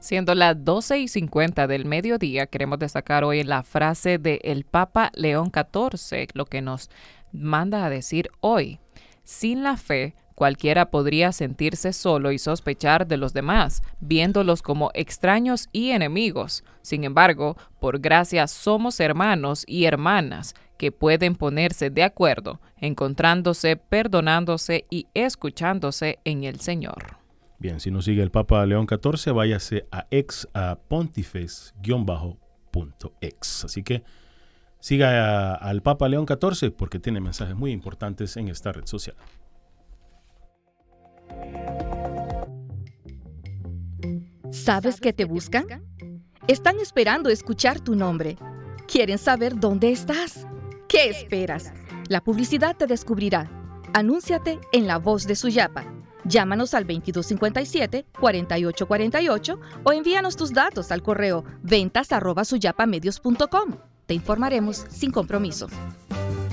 Siendo las 12:50 del mediodía, queremos destacar hoy la frase del Papa León XIV, lo que nos manda a decir hoy. Sin la fe, cualquiera podría sentirse solo y sospechar de los demás, viéndolos como extraños y enemigos. Sin embargo, por gracia somos hermanos y hermanas que pueden ponerse de acuerdo, encontrándose, perdonándose y escuchándose en el Señor. Bien, si nos sigue el Papa León XIV, váyase a pontifex_.ex. Así que siga al Papa León XIV porque tiene mensajes muy importantes en esta red social. ¿Sabes qué te buscan? Están esperando escuchar tu nombre. ¿Quieren saber dónde estás? ¿Qué esperas? La publicidad te descubrirá. Anúnciate en La Voz de Suyapa. Llámanos al 2257-4848 o envíanos tus datos al correo ventas@suyapamedios.com. Te informaremos sin compromiso.